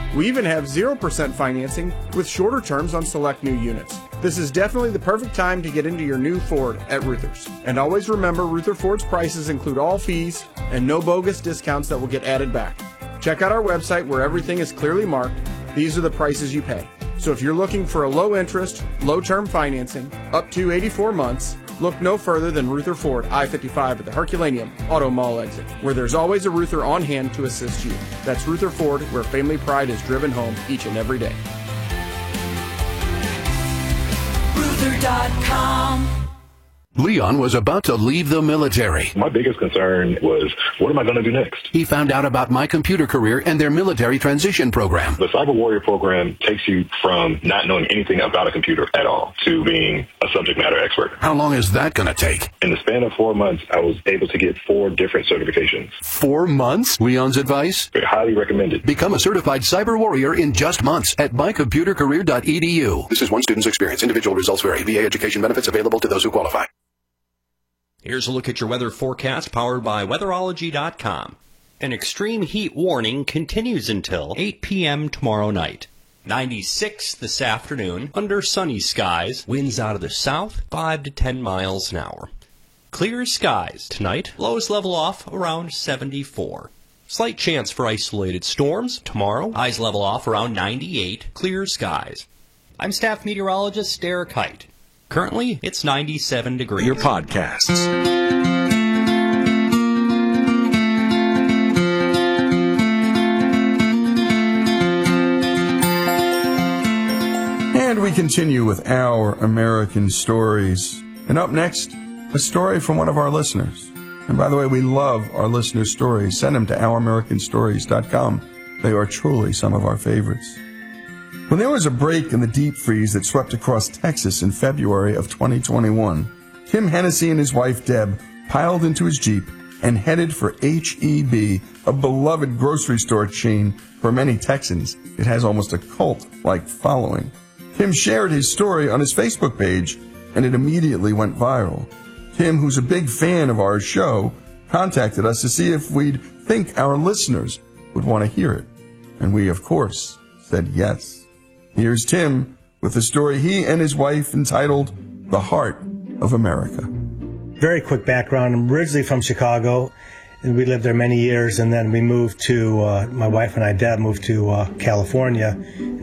We even have 0% financing with shorter terms on select new units. This is definitely the perfect time to get into your new Ford at Reuther's. And always remember, Reuther Ford's prices include all fees and no bogus discounts that will get added back. Check out our website where everything is clearly marked. These are the prices you pay. So if you're looking for a low interest, low term financing, up to 84 months, look no further than Reuther Ford, I-55 at the Herculaneum Auto Mall exit, where there's always a Reuther on hand to assist you. That's Reuther Ford, where family pride is driven home each and every day. Reuther.com. Leon was about to leave the military. My biggest concern was, what am I going to do next? He found out about My Computer Career and their military transition program. The Cyber Warrior program takes you from not knowing anything about a computer at all to being a subject matter expert. How long is that going to take? In the span of 4 months, I was able to get 4 different certifications. 4 months? Leon's advice? They're highly recommended. Become a certified cyber warrior in just months at mycomputercareer.edu. This is one student's experience. Individual results vary. VA education benefits available to those who qualify. Here's a look at your weather forecast powered by weatherology.com. An extreme heat warning continues until 8 p.m. tomorrow night. 96 this afternoon, under sunny skies, winds out of the south, 5 to 10 miles an hour. Clear skies tonight, lows level off around 74. Slight chance for isolated storms tomorrow, highs level off around 98, clear skies. I'm staff meteorologist Derek Height. Currently, it's 97 degrees. Your podcasts. And we continue with Our American Stories. And up next, a story from one of our listeners. And by the way, we love our listener stories. Send them to ouramericanstories.com. They are truly some of our favorites. When there was a break in the deep freeze that swept across Texas in February of 2021, Tim Hennessy and his wife Deb piled into his Jeep and headed for H-E-B, a beloved grocery store chain for many Texans. It has almost a cult-like following. Tim shared his story on his Facebook page, and it immediately went viral. Tim, who's a big fan of our show, contacted us to see if we'd think our listeners would want to hear it. And we, of course, said yes. Here's Tim with the story he and his wife entitled The Heart of America. Very quick background. I'm originally from Chicago, and we lived there many years, and then we moved to, my wife and I, Deb, moved to California in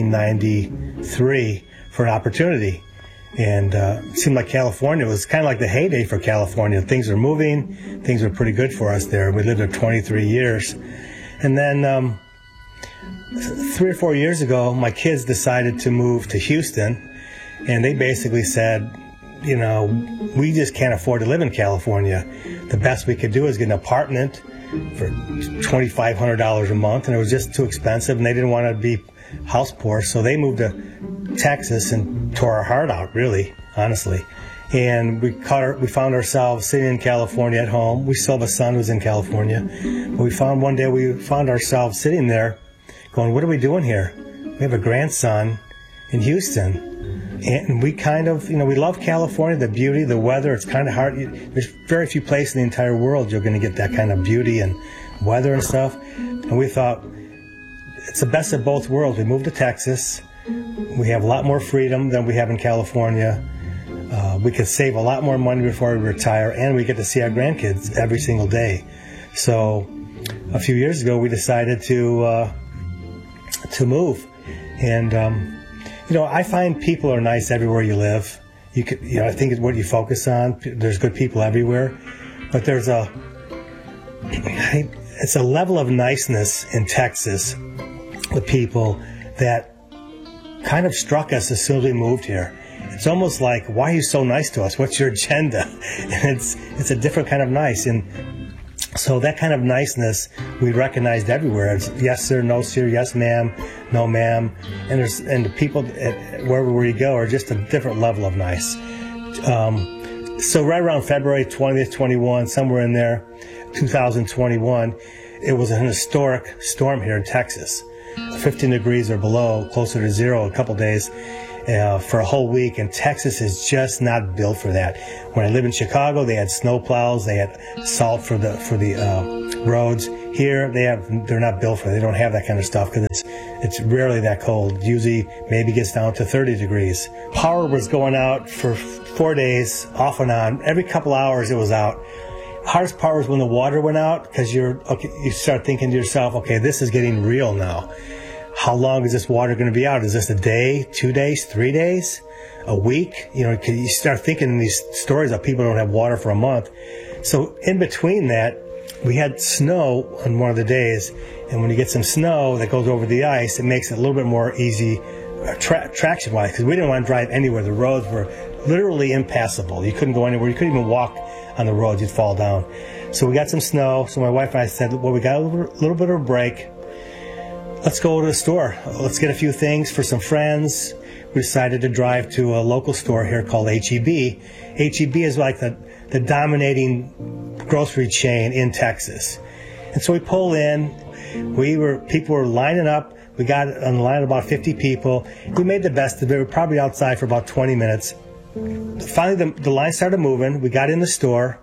1993 for an opportunity. And it seemed like California was kind of like the heyday for California. Things were moving. Things were pretty good for us there. We lived there 23 years. And then 3 or 4 years ago, my kids decided to move to Houston, and they basically said, you know, we just can't afford to live in California. The best we could do is get an apartment for $2,500 a month, and it was just too expensive, and they didn't want to be house poor, so they moved to Texas and tore our heart out, really, honestly. And we found ourselves sitting in California at home. We still have a son who's in California. But we found ourselves sitting there going, what are we doing here? We have a grandson in Houston. And we kind of, we love California, the beauty, the weather. It's kind of hard. There's very few places in the entire world you're going to get that kind of beauty and weather and stuff. And we thought, it's the best of both worlds. We moved to Texas. We have a lot more freedom than we have in California. We could save a lot more money before we retire, and we get to see our grandkids every single day. So a few years ago, we decided to move. And, I find people are nice everywhere you live. I think it's what you focus on. There's good people everywhere. But it's a level of niceness in Texas with people that kind of struck us as soon as we moved here. It's almost like, why are you so nice to us? What's your agenda? And it's a different kind of nice. And so that kind of niceness we recognized everywhere. It's yes sir, no sir, yes ma'am, no ma'am. And the people wherever you go are just a different level of nice. So right around February 20th, 21, somewhere in there, 2021, it was an historic storm here in Texas. 15 degrees or below, closer to zero a couple days for a whole week, and Texas is just not built for that. When I lived in Chicago, they had snow plows, they had salt for the roads. Here, they're not built for it. They don't have that kind of stuff because it's rarely that cold. Usually, maybe gets down to 30 degrees. Power was going out for 4 days, off and on. Every couple hours, it was out. Hardest part was when the water went out, because you start thinking to yourself, okay, this is getting real now. How long is this water going to be out? Is this a day, 2 days, 3 days, a week? You start thinking in these stories of people don't have water for a month. So in between that, we had snow on one of the days, and when you get some snow that goes over the ice, it makes it a little bit more easy traction-wise, because we didn't want to drive anywhere. The roads were literally impassable. You couldn't go anywhere. You couldn't even walk on the roads. You'd fall down. So we got some snow. So my wife and I said, well, we got a little bit of a break. Let's go to the store. Let's get a few things for some friends. We decided to drive to a local store here called H-E-B. H-E-B is like the dominating grocery chain in Texas. And so we pull in. People were lining up. We got on the line about 50 people. We made the best of it. We were probably outside for about 20 minutes. Finally, the line started moving. We got in the store,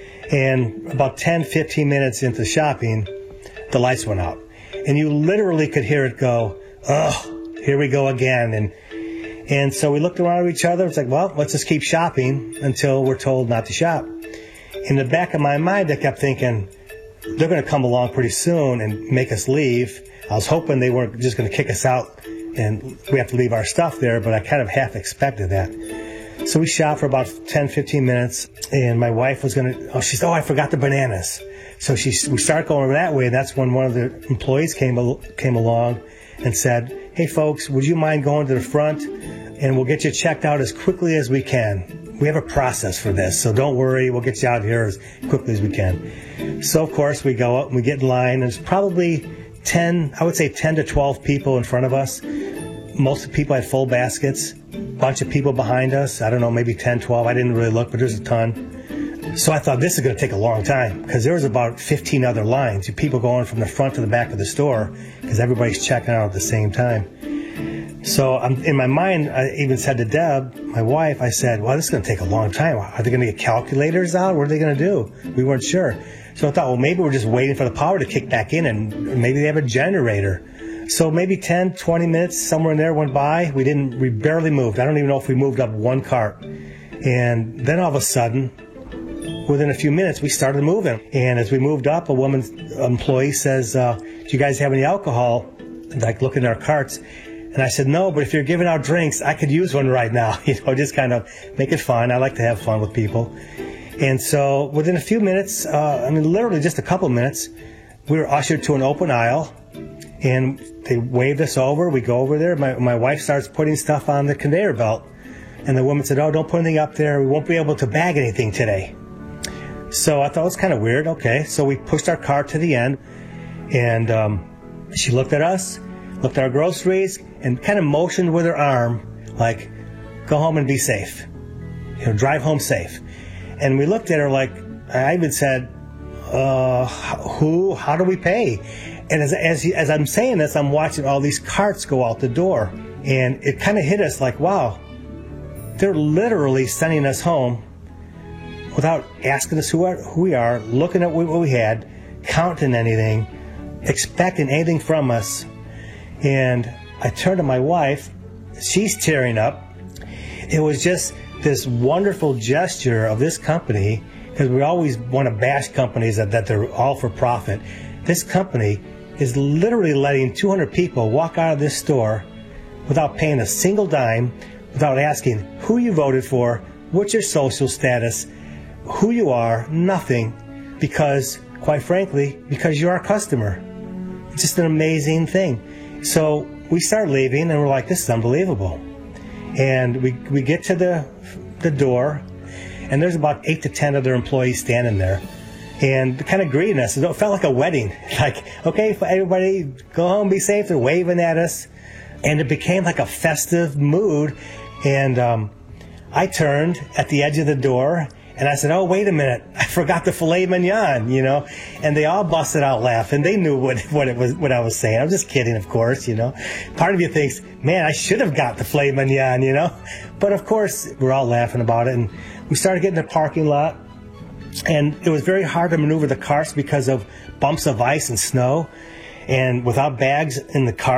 and about 10, 15 minutes into shopping, the lights went out. And you literally could hear it go, oh, here we go again. And so we looked around at each other. It's like, well, let's just keep shopping until we're told not to shop. In the back of my mind, I kept thinking, they're going to come along pretty soon and make us leave. I was hoping they weren't just going to kick us out and we have to leave our stuff there, but I kind of half expected that. So we shopped for about 10, 15 minutes, and my wife was going to, she said, I forgot the bananas. So we started going that way, and that's when one of the employees came along and said, hey folks, would you mind going to the front, and we'll get you checked out as quickly as we can. We have a process for this, so don't worry, we'll get you out of here as quickly as we can. So of course we go up and we get in line, and there's probably 10 to 12 people in front of us. Most of the people had full baskets. A bunch of people behind us. I don't know, maybe 10, 12. I didn't really look, but there's a ton. So I thought this is going to take a long time because there was about 15 other lines. People going from the front to the back of the store because everybody's checking out at the same time. So in my mind, I even said to Deb, my wife, I said, well, this is going to take a long time. Are they going to get calculators out? What are they going to do? We weren't sure. So I thought, well, maybe we're just waiting for the power to kick back in, and maybe they have a generator. So maybe 10, 20 minutes, somewhere in there went by. We barely moved. I don't even know if we moved up one cart. And then all of a sudden, within a few minutes, we started moving. And as we moved up, a employee says, do you guys have any alcohol? Like looking at our carts. And I said, no, but if you're giving out drinks, I could use one right now. Just kind of make it fun. I like to have fun with people. And so within a few minutes, literally just a couple minutes, we were ushered to an open aisle, and they waved us over. We go over there. My wife starts putting stuff on the conveyor belt, and the woman said, oh, don't put anything up there. We won't be able to bag anything today. So I thought it was kind of weird. Okay, so we pushed our cart to the end, and she looked at us, looked at our groceries, and kind of motioned with her arm, like, go home and be safe. Drive home safe. And we looked at her like, I even said, how do we pay? And as I'm saying this, I'm watching all these carts go out the door. And it kind of hit us like, wow, they're literally sending us home without asking us who we are, looking at what we had, counting anything, expecting anything from us. And I turned to my wife. She's tearing up. It was just this wonderful gesture of this company, because we always want to bash companies that they're all for profit. This company is literally letting 200 people walk out of this store without paying a single dime, without asking who you voted for, what's your social status, who you are, nothing, because, quite frankly, because you're our customer. It's just an amazing thing. So we start leaving, and we're like, this is unbelievable. And we get to the door, and there's about 8 to 10 other employees standing there, and kind of greeting us. It felt like a wedding. Like, okay, everybody go home, be safe. They're waving at us, and it became like a festive mood. And I turned at the edge of the door, and I said, oh, wait a minute, I forgot the filet mignon, And they all busted out laughing. They knew what I was saying. I'm just kidding, of course, Part of you thinks, man, I should have got the filet mignon, But of course, we're all laughing about it. And we started getting in the parking lot. And it was very hard to maneuver the carts because of bumps of ice and snow. And without bags in the cart,